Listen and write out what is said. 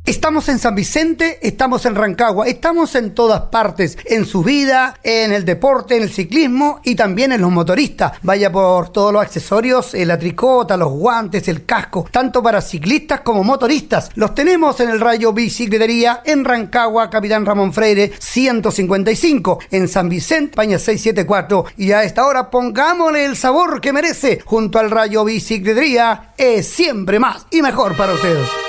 Estamos en San Vicente, estamos en Rancagua, estamos en todas partes, en su vida, en el deporte, en el ciclismo y también en los motoristas. Vaya por todos los accesorios, la tricota, los guantes, el casco, tanto para ciclistas como motoristas. Los tenemos en el Rayo Bicicletería, en Rancagua, Capitán Ramón Freire, 155, en San Vicente, España 674. Y a esta hora pongámosle el sabor que merece. Junto al Rayo Bicicletería es siempre más y mejor para ustedes.